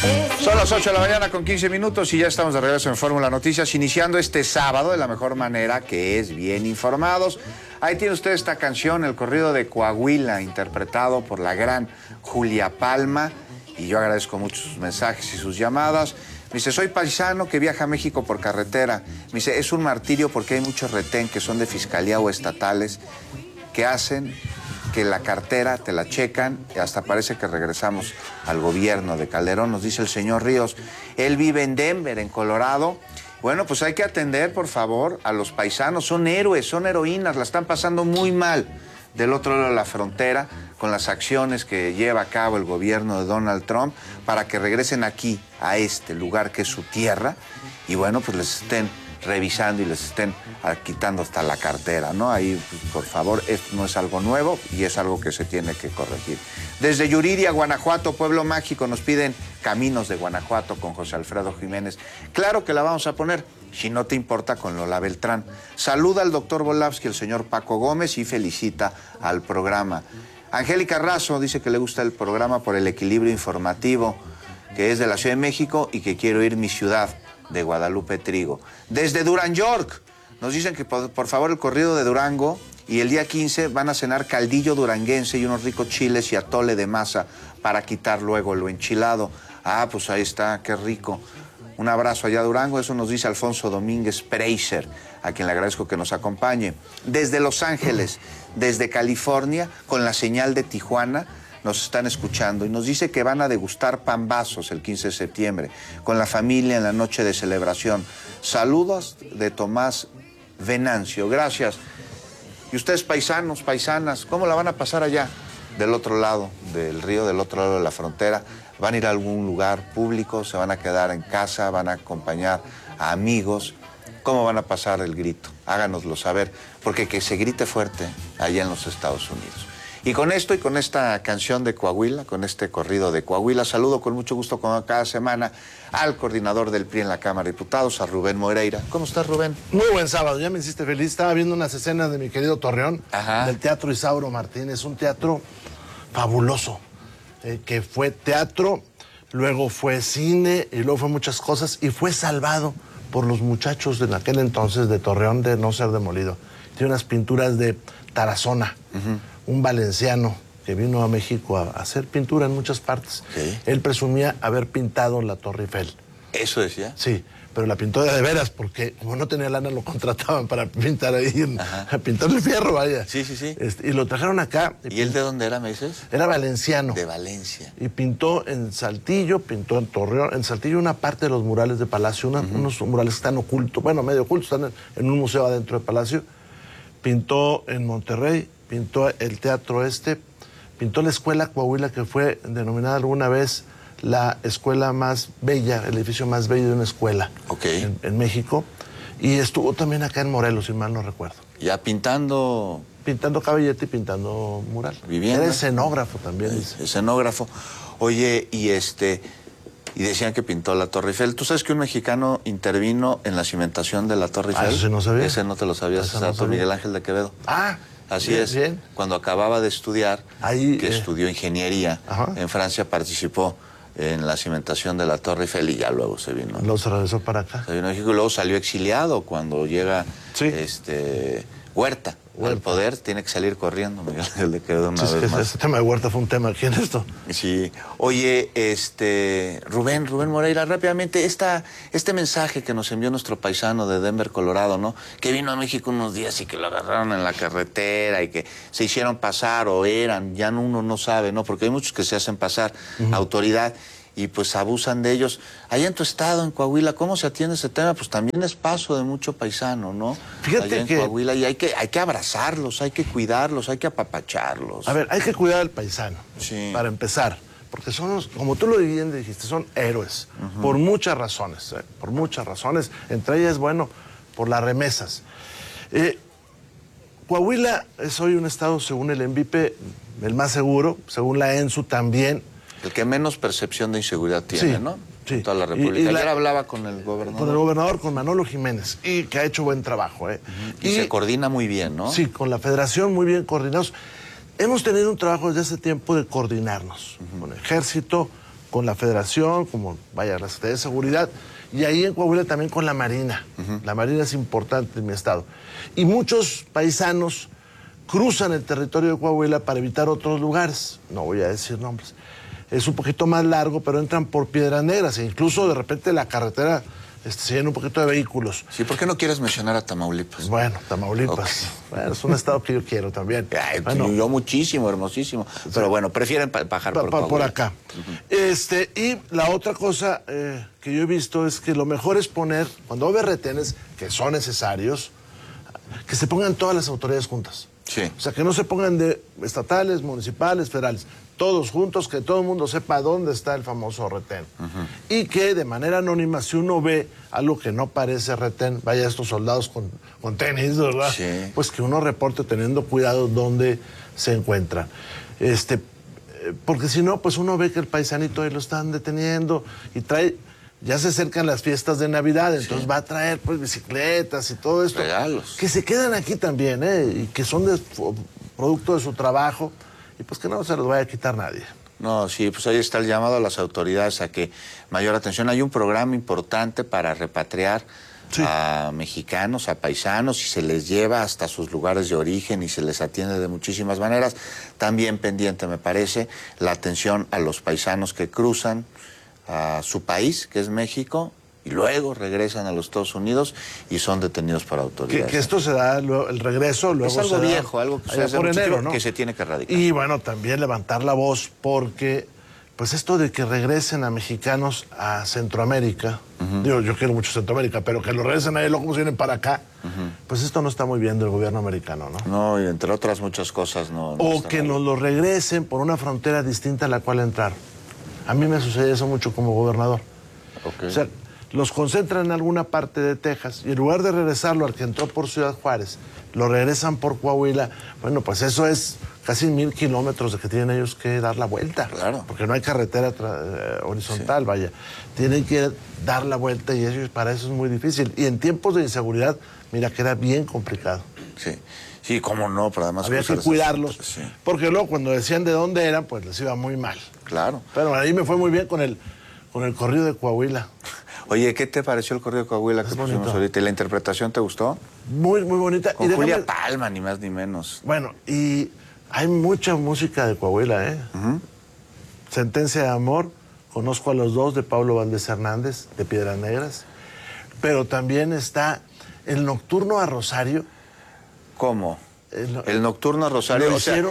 Son las 8 de la mañana con 15 minutos y ya estamos de regreso en Fórmula Noticias, iniciando este sábado de la mejor manera, que es bien informados. Ahí tiene usted esta canción, El Corrido de Coahuila, interpretado por la gran Julia Palma. Y yo agradezco mucho sus mensajes y sus llamadas. Me dice, soy paisano que viaja a México por carretera. Me dice, es un martirio porque hay muchos retén que son de fiscalía o estatales que hacen que la cartera te la checan y hasta parece que regresamos al gobierno de Calderón, nos dice el señor Ríos. Él vive en Denver, en Colorado. Bueno, pues hay que atender, por favor, a los paisanos. Son héroes, son heroínas, la están pasando muy mal del otro lado de la frontera con las acciones que lleva a cabo el gobierno de Donald Trump para que regresen aquí, a este lugar que es su tierra, y bueno, pues les estén revisando y les estén quitando hasta la cartera, ¿no? Ahí, pues, por favor, esto no es algo nuevo y es algo que se tiene que corregir. Desde Yuriria, Guanajuato, Pueblo Mágico, nos piden Caminos de Guanajuato con José Alfredo Jiménez. Claro que la vamos a poner, si no te importa, con Lola Beltrán. Saluda al doctor Volavsky, el señor Paco Gómez, y felicita al programa. Angélica Razo dice que le gusta el programa por el equilibrio informativo, que es de la Ciudad de México y que quiere oír Mi Ciudad, de Guadalupe Trigo. Desde Durán, York, nos dicen que por favor el corrido de Durango, y el día 15 van a cenar caldillo duranguense y unos ricos chiles y atole de masa para quitar luego lo enchilado. Ah, pues ahí está, qué rico. Un abrazo allá a Durango, eso nos dice Alfonso Domínguez Preiser, a quien le agradezco que nos acompañe. Desde Los Ángeles, desde California, con la señal de Tijuana, nos están escuchando y nos dice que van a degustar pambazos el 15 de septiembre con la familia en la noche de celebración. Saludos de Tomás Venancio, gracias. Y ustedes, paisanos, paisanas, ¿cómo la van a pasar allá del otro lado del río, del otro lado de la frontera? ¿Van a ir a algún lugar público? ¿Se van a quedar en casa? ¿Van a acompañar a amigos? ¿Cómo van a pasar el grito? Háganoslo saber, porque que se grite fuerte allá en los Estados Unidos. Y con esto y con esta canción de Coahuila, con este corrido de Coahuila, saludo con mucho gusto como cada semana al coordinador del PRI en la Cámara de Diputados, a Rubén Moreira. ¿Cómo estás, Rubén? Muy buen sábado, ya me hiciste feliz. Estaba viendo unas escenas de mi querido Torreón, del Teatro Isauro Martínez, un teatro fabuloso, que fue teatro, luego fue cine y luego fue muchas cosas, y fue salvado por los muchachos de aquel entonces de Torreón de no ser demolido. Tiene unas pinturas de Tarazona. Un valenciano que vino a México a hacer pintura en muchas partes. Sí. Él presumía haber pintado la Torre Eiffel. ¿Eso decía? Sí, pero la pintó de veras, porque como no tenía lana, lo contrataban para pintar ahí, a pintar el fierro, vaya. Sí, sí, sí. Y lo trajeron acá. ¿Y él de dónde era, me dices? Era valenciano. De Valencia. Y pintó en Saltillo, pintó en Torreón. En Saltillo una parte de los murales de Palacio, unos murales que están ocultos, bueno, medio ocultos, están en un museo adentro de Palacio. Pintó en Monterrey, pintó el teatro pintó la escuela Coahuila, que fue denominada alguna vez la escuela más bella, el edificio más bello de una escuela en México. Y estuvo también acá en Morelos, si mal no recuerdo. Ya pintando... Pintando caballete y pintando mural. Vivienda. Era escenógrafo también. Escenógrafo. Oye, y decían que pintó la Torre Eiffel. ¿Tú sabes que un mexicano intervino en la cimentación de la Torre Eiffel? Eso sí no sabía. Ese no te lo sabías, Eso no sabía. Miguel Ángel de Quevedo. Así bien, es. Bien. Cuando acababa de estudiar, que estudió ingeniería en Francia, participó en la cimentación de la Torre Eiffel y ya luego se vino. Luego se regresó para acá. Se vino a México y luego salió exiliado cuando llega Huerta al poder, tiene que salir corriendo, Miguel Ángel de Quevedo una vez más. Ese tema de Huerta fue un tema aquí en esto. Sí. Oye, Rubén Moreira, rápidamente, este mensaje que nos envió nuestro paisano de Denver, Colorado, ¿no? Que vino a México unos días y que lo agarraron en la carretera y que se hicieron pasar o eran, ya uno no sabe, ¿no? Porque hay muchos que se hacen pasar autoridad y pues abusan de ellos. Allá en tu estado, en Coahuila, ¿cómo se atiende ese tema? Pues también es paso de mucho paisano, ¿no? Fíjate allá en Coahuila, y hay que abrazarlos, hay que cuidarlos, hay que apapacharlos. A ver, hay que cuidar al paisano, para empezar, porque son, como tú lo bien dijiste, son héroes, por muchas razones, por muchas razones, entre ellas, bueno, por las remesas. Coahuila es hoy un estado, según el ENVIPE, el más seguro, según la ENSU también. El que menos percepción de inseguridad tiene, ¿no? Sí. Toda la República. Ayer hablaba con el gobernador. Con el gobernador, con Manolo Jiménez, y que ha hecho buen trabajo. Y se coordina muy bien, ¿no? Sí, con la federación muy bien coordinados. Hemos tenido un trabajo desde hace tiempo de coordinarnos con el ejército, con la Federación, como vaya, la Secretaría de Seguridad, y ahí en Coahuila también con la Marina. La Marina es importante en mi estado. Y muchos paisanos cruzan el territorio de Coahuila para evitar otros lugares. No voy a decir nombres. Es un poquito más largo, pero entran por Piedras Negras e incluso de repente la carretera se llena un poquito de vehículos. Sí, ¿por qué no quieres mencionar a Tamaulipas? Bueno, Tamaulipas. Okay. Bueno, es un estado que yo quiero también. Ay, bueno, yo muchísimo, hermosísimo. Pero bueno, prefieren bajar por acá. Y la otra cosa que yo he visto es que lo mejor es poner, cuando hay retenes, que son necesarios, que se pongan todas las autoridades juntas. Sí. O sea, que no se pongan de estatales, municipales, federales, todos juntos, que todo el mundo sepa dónde está el famoso retén. Y que de manera anónima, si uno ve algo que no parece retén, vaya estos soldados con tenis, ¿verdad? Sí. Pues que uno reporte teniendo cuidado dónde se encuentran. Porque si no, pues uno ve que el paisanito ahí lo están deteniendo y trae... Ya se acercan las fiestas de Navidad, entonces va a traer pues bicicletas y todo esto. Regalos. Que se quedan aquí también, y que son producto de su trabajo, y pues que no se los vaya a quitar nadie. No, sí, pues ahí está el llamado a las autoridades a que mayor atención. Hay un programa importante para repatriar a mexicanos, a paisanos, y se les lleva hasta sus lugares de origen y se les atiende de muchísimas maneras. También pendiente, me parece, la atención a los paisanos que cruzan a su país, que es México, y luego regresan a los Estados Unidos y son detenidos por autoridades. Que esto se da, el regreso, luego es algo se viejo, algo que se hace por enero, ¿no? Que se tiene que erradicar. Y bueno, también levantar la voz, porque pues esto de que regresen a mexicanos a Centroamérica, digo, yo quiero mucho Centroamérica, pero que lo regresen ahí, luego como se vienen para acá, pues esto no está muy bien del gobierno americano, ¿no? No, y entre otras muchas cosas no. O que nos lo regresen por una frontera distinta a la cual entrar. A mí me sucede eso mucho como gobernador. Okay. O sea, los concentran en alguna parte de Texas y en lugar de regresarlo al que entró por Ciudad Juárez, lo regresan por Coahuila. Bueno, pues eso es casi 1000 kilómetros de que tienen ellos que dar la vuelta. Claro. Porque no hay carretera horizontal, vaya. Tienen que dar la vuelta y ellos, para eso es muy difícil. Y en tiempos de inseguridad, mira, que era bien complicado. Sí. Sí, cómo no, pero además... Había que cuidarlos, porque luego cuando decían de dónde eran, pues les iba muy mal. Claro. Pero ahí me fue muy bien con el corrido de Coahuila. Oye, ¿qué te pareció el corrido de Coahuila que pusimos ahorita? ¿Y la interpretación te gustó? Muy, muy bonita. Con Julia Palma, ni más ni menos. Bueno, y hay mucha música de Coahuila, ¿eh? Sentencia de Amor, conozco a los dos, de Pablo Valdés Hernández, de Piedras Negras. Pero también está el Nocturno a Rosario. ¿Cómo? El Nocturno a Rosario,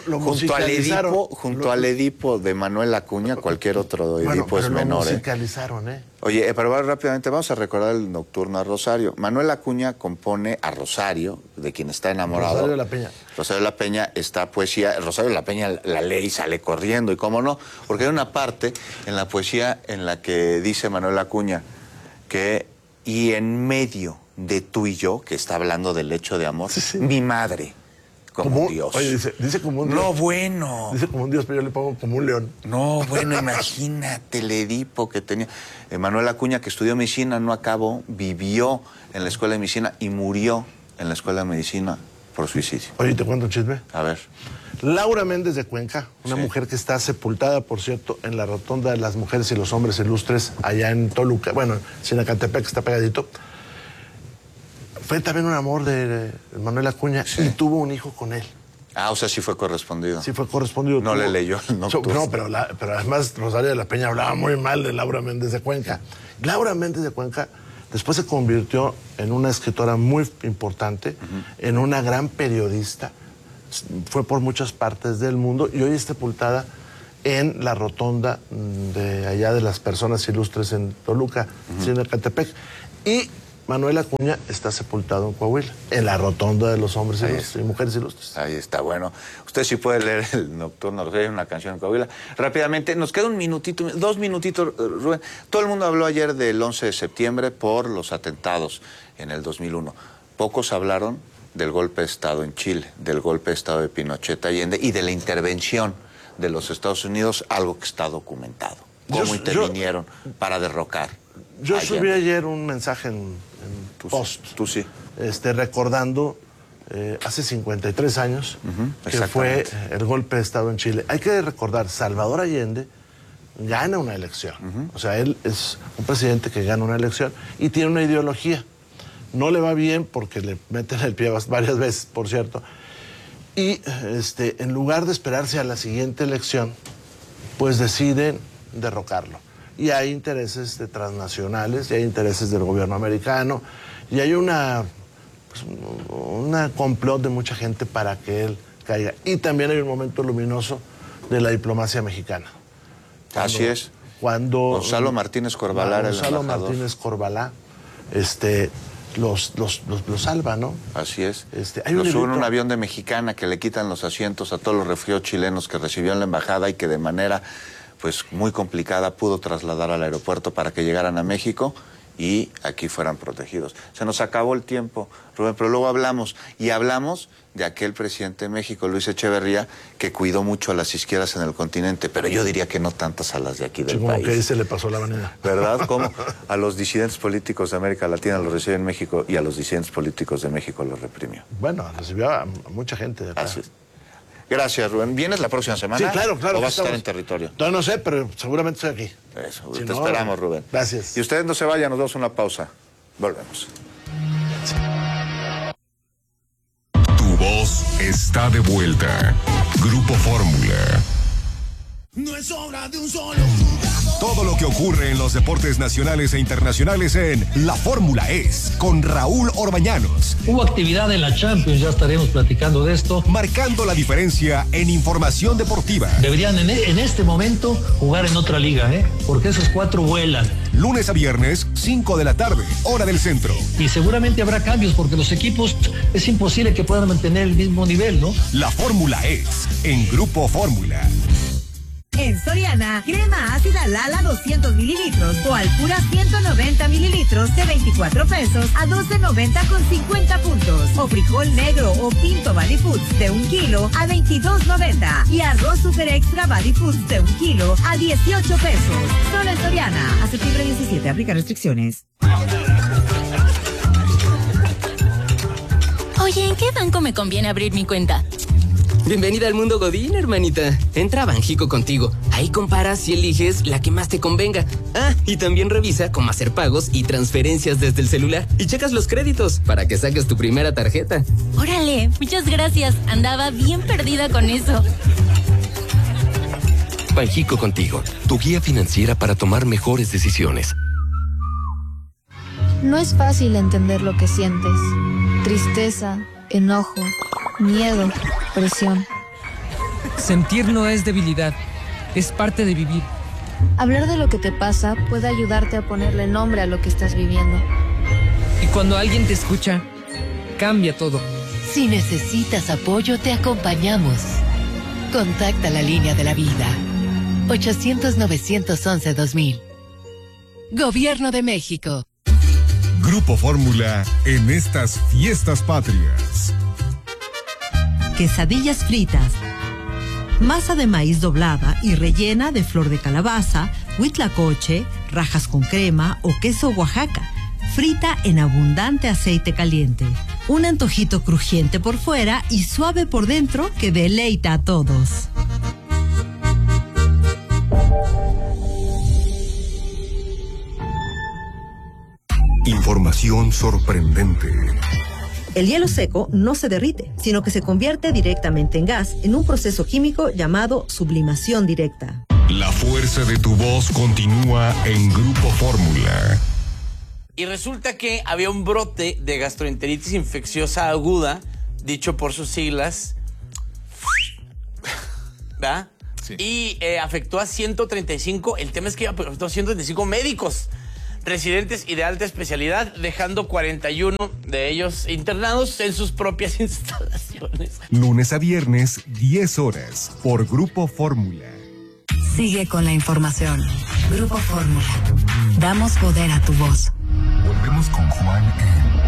junto al Edipo de Manuel Acuña, cualquier otro Edipo es menor. Lo musicalizaron, Oye, pero rápidamente vamos a recordar el Nocturno a Rosario. Manuel Acuña compone a Rosario, de quien está enamorado. Rosario de la Peña. Rosario de la Peña está poesía. Rosario de la Peña la lee y sale corriendo, y cómo no, porque hay una parte en la poesía en la que dice Manuel Acuña que, y en medio de tú y yo, que está hablando del hecho de amor, mi madre. Como un Dios. Oye, dice como un Dios. No, bueno. Dice como un Dios, pero yo le pongo como un león. No, bueno, imagínate el Edipo que tenía. Manuel Acuña, que estudió medicina, no acabó, vivió en la escuela de medicina y murió en la escuela de medicina por suicidio. Oye, ¿te cuento un chisme? A ver. Laura Méndez de Cuenca, una mujer que está sepultada, por cierto, en la Rotonda de las Mujeres y los Hombres Ilustres, allá en Toluca, bueno, Sinacantepec, está pegadito. Fue también un amor de Manuel Acuña y tuvo un hijo con él. Ah, o sea, sí fue correspondido. Sí fue correspondido. No le leyó el Nocturno. No, pero además Rosario de la Peña hablaba muy mal de Laura Méndez de Cuenca. Laura Méndez de Cuenca después se convirtió en una escritora muy importante, en una gran periodista. Fue por muchas partes del mundo y hoy está sepultada en la rotonda de allá de las personas ilustres en Toluca, Sinacantepec. Y Manuel Acuña está sepultado en Coahuila, en la rotonda de los hombres ilustres y mujeres ilustres. Ahí está, bueno. Usted sí puede leer el Nocturno, hay una canción en Coahuila. Rápidamente, nos queda un minutito, 2 minutitos, Rubén. Todo el mundo habló ayer del 11 de septiembre por los atentados en el 2001. Pocos hablaron del golpe de Estado en Chile, del golpe de Estado de Pinochet Allende y de la intervención de los Estados Unidos, algo que está documentado. Cómo intervinieron para derrocar. Yo subí ayer un mensaje en post. Tú sí. Recordando hace 53 años que fue el golpe de Estado en Chile. Hay que recordar, Salvador Allende gana una elección. O sea, él es un presidente que gana una elección y tiene una ideología. No le va bien porque le meten el pie varias veces, por cierto. Y en lugar de esperarse a la siguiente elección, pues deciden derrocarlo. Y hay intereses transnacionales, y hay intereses del gobierno americano, y hay una complot de mucha gente para que él caiga. Y también hay un momento luminoso de la diplomacia mexicana. Así es. Cuando Gonzalo Martínez Corbalá, Gonzalo Martínez Corbalá, los salva, ¿no? Así es. Hay un sube en un avión de Mexicana que le quitan los asientos a todos los refugiados chilenos que recibió en la embajada y que de manera pues muy complicada pudo trasladar al aeropuerto para que llegaran a México y aquí fueran protegidos. Se nos acabó el tiempo, Rubén, pero luego hablamos de aquel presidente de México, Luis Echeverría, que cuidó mucho a las izquierdas en el continente, pero yo diría que no tantas a las de aquí del país. Como que se le pasó la vanidad. ¿Verdad? Como a los disidentes políticos de América Latina los recibió en México y a los disidentes políticos de México los reprimió. Bueno, recibió a mucha gente de acá. Así es. Gracias, Rubén. ¿Vienes la próxima semana? Sí, claro. ¿O vas a estar en territorio? No sé, pero seguramente estoy aquí. Eso, te esperamos, Rubén. Gracias. Y ustedes no se vayan, nos damos una pausa. Volvemos. Tu voz está de vuelta. Grupo Fórmula. No es obra de un solo jugador. Todo lo que ocurre en los deportes nacionales e internacionales en La Fórmula Es, con Raúl Orbañanos. Hubo actividad en la Champions, ya estaremos platicando de esto. Marcando la diferencia en información deportiva. Deberían en este momento jugar en otra liga, porque esos 4 vuelan. Lunes a viernes, 5 de la tarde, hora del centro. Y seguramente habrá cambios porque los equipos es imposible que puedan mantener el mismo nivel, ¿no? La Fórmula Es, en Grupo Fórmula. En Soriana, crema ácida Lala 200 mililitros o Alpura 190 mililitros de 24 pesos a 12.90 con 50 puntos. O frijol negro o pinto Body Foods de 1 kilo a 22.90. Y arroz super extra Body Foods de 1 kilo a 18 pesos. Solo en Soriana. A septiembre 17, aplica restricciones. Oye, ¿en qué banco me conviene abrir mi cuenta? Bienvenida al mundo Godín, hermanita. Entra a Banjico contigo. Ahí comparas y eliges la que más te convenga. Ah, y también revisa cómo hacer pagos y transferencias desde el celular. Y checas los créditos para que saques tu primera tarjeta. Órale, muchas gracias. Andaba bien perdida con eso. Banjico contigo, tu guía financiera para tomar mejores decisiones. No es fácil entender lo que sientes. Tristeza, enojo, miedo, presión. Sentir no es debilidad, es parte de vivir. Hablar de lo que te pasa puede ayudarte a ponerle nombre a lo que estás viviendo. Y cuando alguien te escucha, cambia todo. Si necesitas apoyo, te acompañamos. Contacta la línea de la vida. 800-911-2000. Gobierno de México. Grupo Fórmula en estas fiestas patrias. Quesadillas fritas. Masa de maíz doblada y rellena de flor de calabaza, huitlacoche, rajas con crema o queso Oaxaca. Frita en abundante aceite caliente. Un antojito crujiente por fuera y suave por dentro que deleita a todos. Información sorprendente. El hielo seco no se derrite, sino que se convierte directamente en gas en un proceso químico llamado sublimación directa. La fuerza de tu voz continúa en Grupo Fórmula. Y resulta que había un brote de gastroenteritis infecciosa aguda, dicho por sus siglas, ¿verdad? Sí. Y afectó a 135, el tema es que afectó a 135 médicos residentes y de alta especialidad, dejando 41 de ellos internados en sus propias instalaciones. Lunes a viernes, 10 horas, por Grupo Fórmula. Sigue con la información. Grupo Fórmula. Damos poder a tu voz. Volvemos con Juan en